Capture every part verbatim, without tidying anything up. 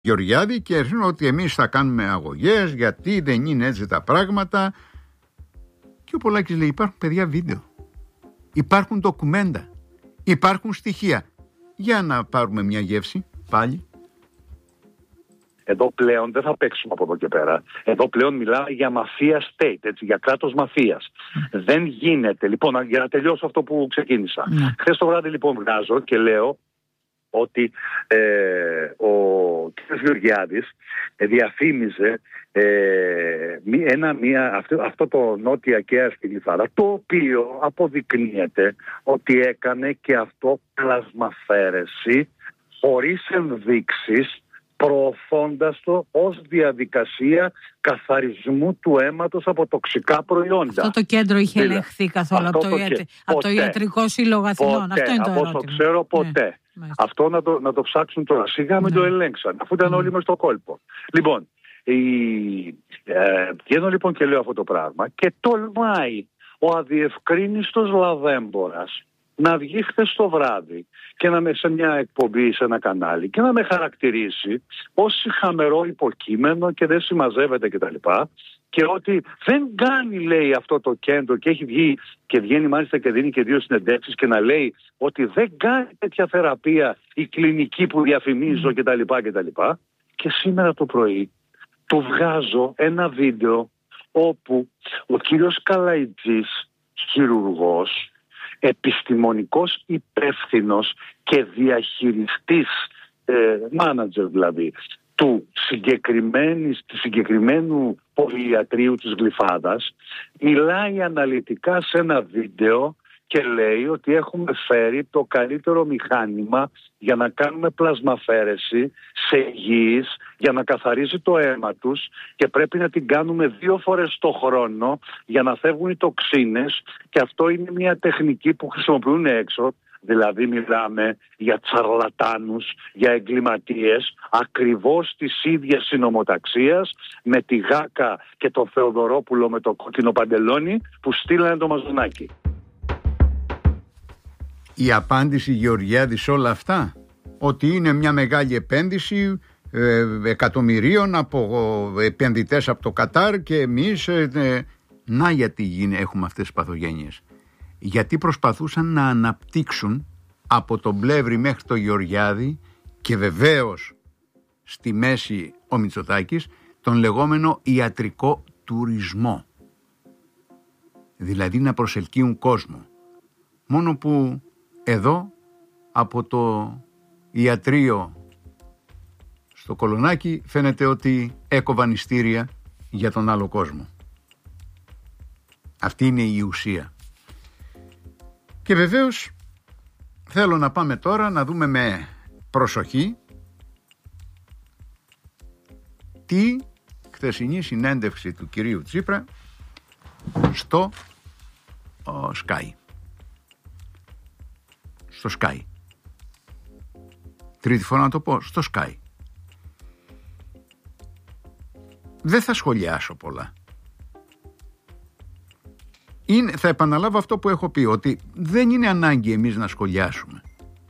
Γεωργιάδη και έρχονται ότι εμείς θα κάνουμε αγωγές γιατί δεν είναι έτσι τα πράγματα. Και ο Πολάκης λέει υπάρχουν παιδιά βίντεο, υπάρχουν ντοκουμέντα, υπάρχουν στοιχεία. Για να πάρουμε μια γεύση πάλι. Εδώ πλέον δεν θα παίξουμε από εδώ και πέρα. Εδώ πλέον μιλάμε για μαφία state, έτσι, για κράτος μαφίας. Mm. Δεν γίνεται. Λοιπόν, για να τελειώσω αυτό που ξεκίνησα. Mm. Χθες το βράδυ λοιπόν βγάζω και λέω ότι ε, ο κ. Γεωργιάδης διαφήμιζε ε, ένα, μια, αυτό, αυτό το νότια ΚΕΑ στη Γλυφάδα, το οποίο αποδεικνύεται ότι έκανε και αυτό πλασμαφέρεση χωρίς ενδείξεις, προωθώντας το ως διαδικασία καθαρισμού του αίματος από τοξικά προϊόντα. Αυτό το κέντρο είχε ελεγχθεί καθόλου από το, ιατρι... από το Ιατρικό Σύλλογο Αθηνών? Ποτέ, αυτό είναι το από ερώτημα. όσο ξέρω ποτέ. Ναι. Αυτό να το, να το ψάξουν τώρα. Σιγά ναι. μην το ελέγξαν, αφού ήταν ναι. όλοι μες στο κόλπο. Λοιπόν, η... ε, βγαίνω λοιπόν και λέω αυτό το πράγμα και τολμάει ο αδιευκρίνιστος λαδέμπορας να βγει χθες το βράδυ και να με σε μια εκπομπή, σε ένα κανάλι και να με χαρακτηρίσει ως χαμερό υποκείμενο και δεν συμμαζεύεται κτλ. Και ότι δεν κάνει, λέει, αυτό το κέντρο και έχει βγει και βγαίνει μάλιστα και δίνει και δύο συνεντεύξεις και να λέει ότι δεν κάνει τέτοια θεραπεία η κλινική που διαφημίζω κτλ. κτλ. Και σήμερα το πρωί του βγάζω ένα βίντεο όπου ο κύριος Καλαϊτζής, χειρουργός, επιστημονικός υπεύθυνος και διαχειριστής, ε, μάνατζερ δηλαδή, του συγκεκριμένου πολυιατρίου της Γλυφάδας, μιλάει αναλυτικά σε ένα βίντεο και λέει ότι έχουμε φέρει το καλύτερο μηχάνημα για να κάνουμε πλασμαφέρεση σε υγιείς, για να καθαρίζει το αίμα τους και πρέπει να την κάνουμε δύο φορές το χρόνο για να φεύγουν οι τοξίνες και αυτό είναι μια τεχνική που χρησιμοποιούν έξω. Δηλαδή μιλάμε για τσαρλατάνους, για εγκληματίες ακριβώς της ίδιας συνομοταξίας με τη Γάκα και το Θεοδωρόπουλο με το κόκκινο παντελόνι που στείλανε το μαζονάκι. Η απάντηση Γεωργιάδη σε όλα αυτά, ότι είναι μια μεγάλη επένδυση ε, εκατομμυρίων από επενδυτές από το Κατάρ και εμείς ε, ε, να γιατί γίνει, έχουμε αυτές τις παθογένειες. Γιατί προσπαθούσαν να αναπτύξουν από τον Πλεύρη μέχρι το Γεωργιάδη και βεβαίως στη μέση ο Μητσοτάκης τον λεγόμενο ιατρικό τουρισμό. Δηλαδή να προσελκύουν κόσμο. Μόνο που εδώ από το ιατρείο στο Κολονάκι φαίνεται ότι έκοβαν ειστήρια για τον άλλο κόσμο. Αυτή είναι η ουσία. Και βεβαίως θέλω να πάμε τώρα να δούμε με προσοχή τι χθεσινή συνέντευξη του κυρίου Τσίπρα στο ο, Sky. Στο Sky. Τρίτη φορά να το πω, στο Sky. Δεν θα σχολιάσω πολλά. Είναι, θα επαναλάβω αυτό που έχω πει, ότι δεν είναι ανάγκη εμείς να σχολιάσουμε.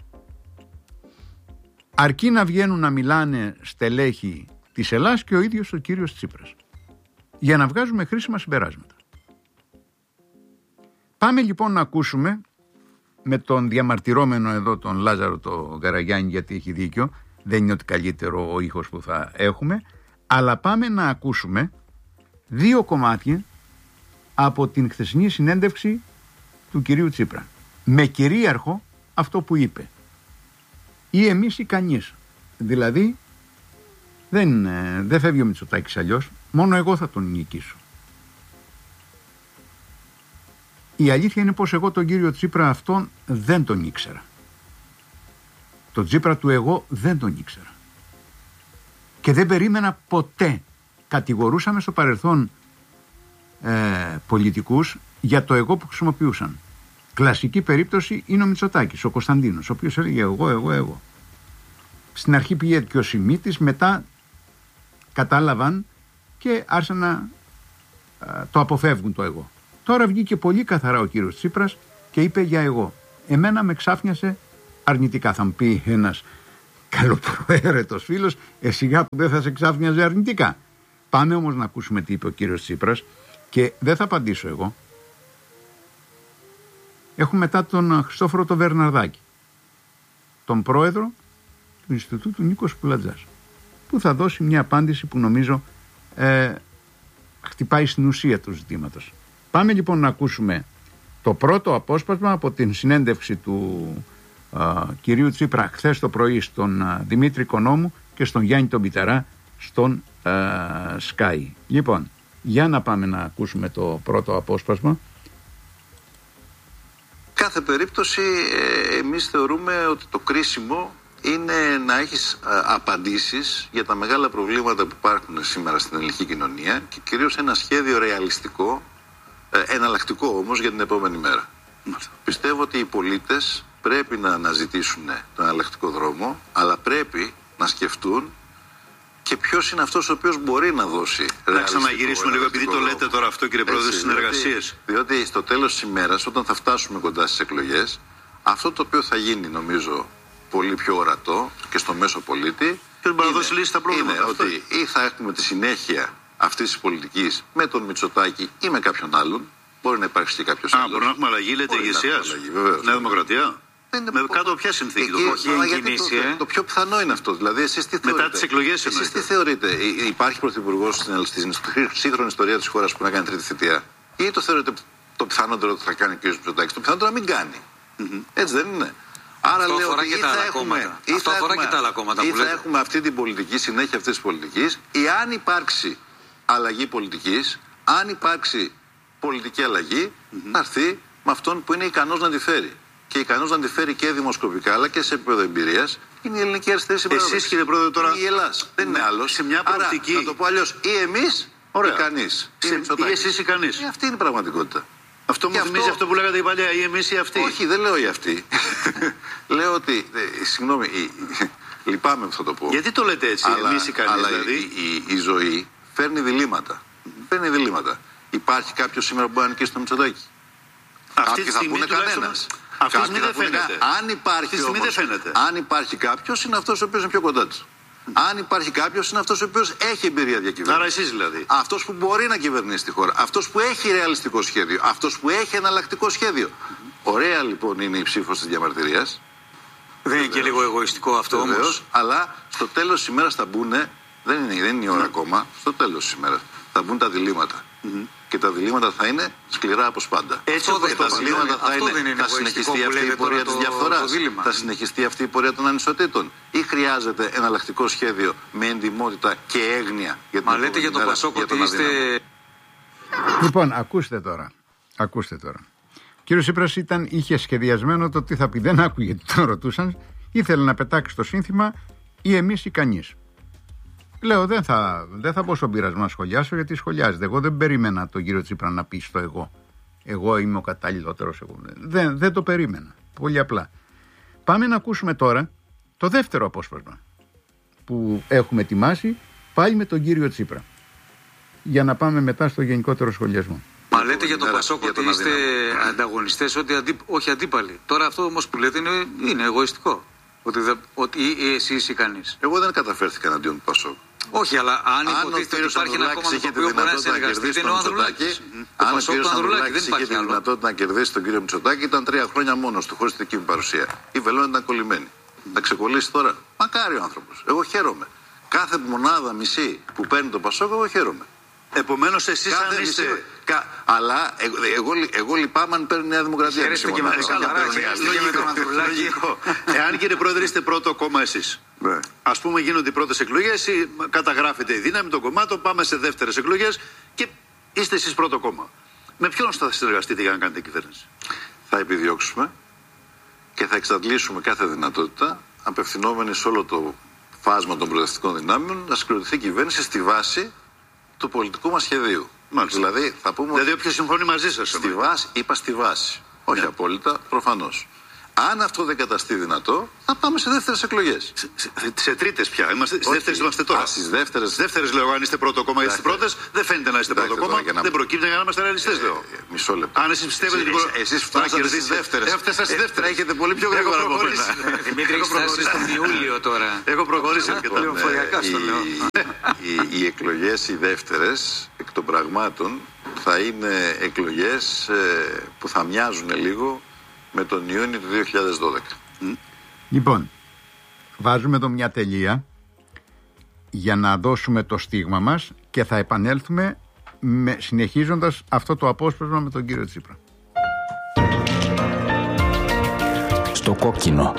Αρκεί να βγαίνουν να μιλάνε στελέχη της Ελλάδας και ο ίδιος ο κύριος Τσίπρας, για να βγάζουμε χρήσιμα συμπεράσματα. Πάμε λοιπόν να ακούσουμε με τον διαμαρτυρόμενο εδώ τον Λάζαρο το Καραγιάννη, γιατί έχει δίκιο, δεν είναι ότι καλύτερο ο ήχος που θα έχουμε, αλλά πάμε να ακούσουμε δύο κομμάτια από την χθεσινή συνέντευξη του κυρίου Τσίπρα, με κυρίαρχο αυτό που είπε, ή εμείς ή κανείς. Δηλαδή δεν, δεν φεύγει ο Μητσοτάκης αλλιώς, μόνο εγώ θα τον νικήσω. Η αλήθεια είναι πως εγώ τον κύριο Τσίπρα αυτόν δεν τον ήξερα. Το Τσίπρα του εγώ δεν τον ήξερα. Και δεν περίμενα ποτέ. Κατηγορούσαμε στο παρελθόν ε, πολιτικούς για το εγώ που χρησιμοποιούσαν. Κλασική περίπτωση είναι ο Μητσοτάκης, ο Κωνσταντίνος, ο οποίος έλεγε εγώ, εγώ, εγώ. Στην αρχή πήγε και ο Σιμίτης, μετά κατάλαβαν και άρχισαν να ε, το αποφεύγουν το εγώ. Τώρα βγήκε πολύ καθαρά ο κύριος Τσίπρας και είπε για εγώ. Εμένα με ξάφνιασε αρνητικά. Θα μου πει ένας, καλοπροαίρετος φίλος, ε, σιγά που δεν θα σε ξάφνιαζε αρνητικά. Πάμε όμως να ακούσουμε τι είπε ο κύριος Τσίπρας και δεν θα απαντήσω εγώ. Έχουμε μετά τον Χριστόφορο τον Βερναρδάκη, τον πρόεδρο του Ινστιτούτου Νίκος Κουλατζάς, που θα δώσει μια απάντηση που νομίζω ε, χτυπάει στην ουσία του ζητήματος. Πάμε λοιπόν να ακούσουμε το πρώτο απόσπασμα από την συνέντευξη του α, κυρίου Τσίπρα χθες το πρωί στον α, Δημήτρη Οικονόμου και στον Γιάννη τον Πιταρά στον α, Sky. Λοιπόν, για να πάμε να ακούσουμε το πρώτο απόσπασμα. Κάθε περίπτωση ε, εμείς θεωρούμε ότι το κρίσιμο είναι να έχεις α, απαντήσεις για τα μεγάλα προβλήματα που υπάρχουν σήμερα στην ελληνική κοινωνία και κυρίως ένα σχέδιο ρεαλιστικό, ε, εναλλακτικό όμως για την επόμενη μέρα. Πιστεύω ότι οι πολίτες πρέπει να αναζητήσουν τον εναλλακτικό δρόμο, αλλά πρέπει να σκεφτούν και ποιος είναι αυτός ο οποίος μπορεί να δώσει. Να ξαναγυρίσουμε λίγο, επειδή το λέτε τώρα αυτό, κύριε Πρόεδρε, στις συνεργασίες. Διότι, διότι στο τέλος της ημέρας, όταν θα φτάσουμε κοντά στις εκλογές, αυτό το οποίο θα γίνει, νομίζω, πολύ πιο ορατό και στο μέσο πολίτη, και μπορεί να δώσει λύση στα προβλήματα. Είναι ότι ή θα έχουμε τη συνέχεια αυτής της πολιτικής με τον Μητσοτάκη ή με κάποιον άλλον. Μπορεί να υπάρξει και κάποιος άλλος. Α, μπορεί να έχουμε αλλαγή, λέτε, ηγεσίας. Νέα Δημοκρατία. Με κάτω ποια συνθήκη, το το, ε? το πιο πιθανό είναι αυτό. Δηλαδή, εσείς τι θεωρείτε. Μετά τις εκλογές εννοείται. Εσείς τι θεωρείτε, υπάρχει πρωθυπουργός στην σύγχρονη ιστορία της χώρας που να κάνει τρίτη θητεία, ή το θεωρείτε το πιθανότερο ότι θα κάνει ο κ. Μητσοτάκης, το πιθανότερο να μην κάνει. Mm-hmm. Έτσι δεν είναι. Άρα αυτό λέω ότι ή θα έχουμε, ή θα έχουμε, και τα άλλα κόμματα ή που θα λέτε. έχουμε αυτή την πολιτική, συνέχεια αυτής της πολιτικής, ή αν υπάρξει αλλαγή πολιτικής, αν υπάρξει πολιτική αλλαγή, mm-hmm. θα έρθει με αυτόν που είναι ικανός να τη φέρει. Και ικανός να τη φέρει και δημοσκοπικά αλλά και σε επίπεδο εμπειρίας είναι η ελληνική αριστερή συμπαράσταση. Εσείς, κύριε Πρόεδρε, τώρα. Η Ελλάς. Δεν είναι άλλος. Σε μια προοπτική. Άρα, να το πω αλλιώς, ή εμείς ή κανείς. Ή εσείς ή κανείς. Ε, αυτή είναι η πραγματικότητα. Αυτό μου θυμίζει αυτό... αυτό που λέγατε η παλιά, ή εμείς ή αυτοί. Όχι, δεν λέω ή αυτοί. Λέω ότι. Ε, συγγνώμη, η, λυπάμαι που θα το πω. Γιατί το λέτε έτσι, εμείς ή κανείς, αλλά δηλαδή. Η, η, η ζωή φέρνει διλήμματα. Mm-hmm. Φέρνει διλήμματα. Υπάρχει κάποιος σήμερα που μπορεί να νικήσει το Μητσοτάκη. Αυτή τη στιγμή κανένας. Αυτή τη στιγμή δεν φαίνεται. Αν υπάρχει, όμως, αν υπάρχει κάποιος, είναι αυτός ο οποίος είναι πιο κοντά του. Mm. Αν υπάρχει κάποιος, είναι αυτός ο οποίος έχει εμπειρία διακυβέρνηση. Άρα εσείς δηλαδή. Αυτός που μπορεί να κυβερνήσει τη χώρα. Αυτός που έχει ρεαλιστικό σχέδιο. Αυτός που έχει εναλλακτικό σχέδιο. Mm. Ωραία λοιπόν είναι η ψήφος της διαμαρτυρίας. Δεν είναι και λίγο εγωιστικό αυτό όμως. Αλλά στο τέλος της ημέρας θα μπουν, δεν είναι, δεν είναι η ώρα mm. ακόμα, στο τέλος της ημέρας θα μπουν τα διλήμματα. Mm-hmm. Και τα διλήμματα θα είναι σκληρά όπως πάντα. Έτσι όπως τα διλήμματα θα είναι, είναι θα συνεχιστεί αυτή η πορεία της διαφθοράς, θα συνεχιστεί αυτή η πορεία των ανισοτήτων, ή χρειάζεται εναλλακτικό σχέδιο με εντιμότητα και έγνοια για την Μα λέτε για το Πασόκ ότι είστε. Λοιπόν, ακούστε τώρα. Ακούστε τώρα. Ο κύριος Τσίπρας ήταν, είχε σχεδιασμένο το τι θα πει. Δεν άκουγε τι τον ρωτούσαν. Ήθελε να πετάξει το σύνθημα ή εμείς ή κανείς. Λέω δεν θα, δεν θα μπω στον πειρασμό να σχολιάσω γιατί σχολιάζεται. Εγώ δεν περίμενα τον κύριο Τσίπρα να πει στο εγώ. Εγώ είμαι ο καταλληλότερος. Εγώ. Δεν, δεν το περίμενα. Πολύ απλά. Πάμε να ακούσουμε τώρα το δεύτερο απόσπασμα που έχουμε ετοιμάσει πάλι με τον κύριο Τσίπρα. Για να πάμε μετά στο γενικότερο σχολιασμό. Μα λέτε για το Πασόκ ότι είστε ανταγωνιστές, ότι αντί, όχι αντίπαλοι. Τώρα αυτό όμως που λέτε είναι, είναι εγωιστικό. Ότι, δε, ότι ή εσείς ή κανείς. Εγώ δεν καταφέρθηκα εναντίον του Πασόκ. Όχι, αλλά αν υποτίθεται ότι υπάρχει ένα κόμμα το οποίο μπορεί να συνεργαστεί, είναι ο Ανδρουλάκης. Αν ο κ. Ανδρουλάκης είχε τη δυνατότητα να κερδίσει τον κύριο Μητσοτάκη, ήταν τρία χρόνια μόνος του, χωρίς τη δική μου παρουσία. Η Βελόνη ήταν κολλημένη. Να ξεκολλήσει τώρα. Μακάρι ο άνθρωπος. Εγώ χαίρομαι. Κάθε μονάδα μισή που παίρνει το Πασόκ, εγώ χαίρομαι. Επομένως, εσείς αν είστε. Μισή, κα, αλλά εγώ, εγώ, εγώ λυπάμαι αν παίρνει η Νέα Δημοκρατία. Χαίρεστε και με τον Ανδρουλάκη. Εάν κύριε Πρόεδρε είστε πρώτο κόμμα εσείς. Ναι. Ας πούμε γίνονται οι πρώτες εκλογές, καταγράφεται η δύναμη των κομμάτων, πάμε σε δεύτερες εκλογές και είστε εσείς πρώτο κόμμα. Με ποιον θα συνεργαστείτε για να κάνετε κυβέρνηση? Θα επιδιώξουμε και θα εξαντλήσουμε κάθε δυνατότητα, απευθυνόμενοι σε όλο το φάσμα των προοδευτικών δυνάμεων, να συγκροτηθεί κυβέρνηση στη βάση του πολιτικού μας σχεδίου. Μάλιστα. Δηλαδή, θα πούμε. Δηλαδή, όποιος συμφωνεί μαζί σας. Στη βάση, είπα στη βάση. Όχι ναι. απόλυτα, προφανώς. Αν αυτό δεν καταστεί δυνατό, θα πάμε σε δεύτερες εκλογές. Σε, σε, σε τρίτες πια. Είμαστε, στις δεύτερες είμαστε τώρα. Στις δεύτερες. Στις δεύτερες λέω, αν είστε πρώτο κόμμα, γιατί στις πρώτες δεν φαίνεται να είστε πρώτο κόμμα. Να... Δεν προκύπτει για να είμαστε ρεαλιστές, λέω. Ε, μισό λεπτό. Αν εσείς πιστεύετε ότι εσείς, εσείς φτάσατε στις δεύτερες. Έφτασα στις δεύτερες. Έχετε πολύ πιο γρήγορα από μένα. Δημήτρη, έχει φτάσει στον Ιούλιο τώρα. Έχω προχωρήσει αρκετά. Πληροφοριακά στο λέω. Οι εκλογές οι δεύτερες, εκ των πραγμάτων, θα είναι εκλογές που θα μοιάζουν λίγο με τον Ιούνιο του δύο χιλιάδες δώδεκα. Λοιπόν, βάζουμε εδώ μια τελεία για να δώσουμε το στίγμα μας και θα επανέλθουμε με, συνεχίζοντας αυτό το απόσπασμα με τον κύριο Τσίπρα. Στο κόκκινο.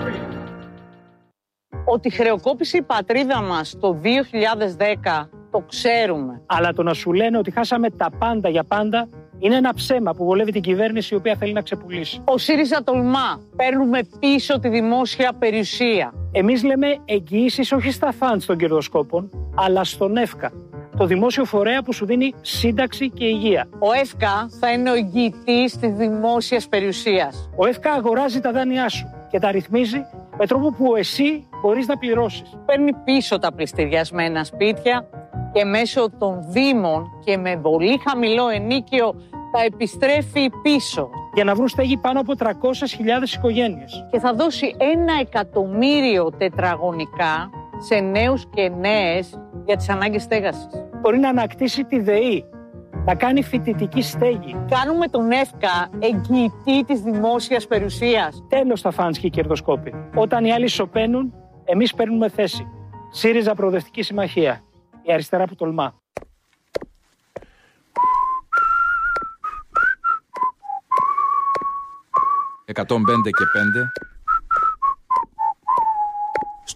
Ότι χρεοκόπησε η πατρίδα μας το δύο χιλιάδες δέκα, το ξέρουμε. Αλλά το να σου λένε ότι χάσαμε τα πάντα για πάντα είναι ένα ψέμα που βολεύει την κυβέρνηση η οποία θέλει να ξεπουλήσει. Ο ΣΥΡΙΖΑ τολμά. Παίρνουμε πίσω τη δημόσια περιουσία. Εμείς λέμε εγγυήσεις όχι στα φαντς των κερδοσκόπων, αλλά στον ΕΦΚΑ, το δημόσιο φορέα που σου δίνει σύνταξη και υγεία. Ο ΕΦΚΑ θα είναι ο εγγυητής της δημόσιας περιουσίας. Ο ΕΦΚΑ αγοράζει τα δάνειά σου και τα ρυθμίζει με τρόπο που εσύ μπορείς να πληρώσεις. Παίρνει πίσω τα πληστηριασμένα σπίτια και μέσω των δήμων και με πολύ χαμηλό ενίκιο τα επιστρέφει πίσω. Για να βρουν στέγη πάνω από τριακόσιες χιλιάδες οικογένειες. Και θα δώσει ένα εκατομμύριο τετραγωνικά σε νέους και νέες για τις ανάγκες στέγασης. Μπορεί να ανακτήσει τη ΔΕΗ, να κάνει φοιτητική στέγη. Κάνουμε τον ΕΦΚΑ εγγυητή της δημόσιας περιουσίας. Τέλος τα φαντς και οι κερδοσκόποι. Όταν οι άλλοι σωπαίνουν, εμείς παίρνουμε θέση. ΣΥΡΙΖΑ Προοδευτική Συμμαχία. Η αριστερά που τολμά. εκατόν πέντε και πέντε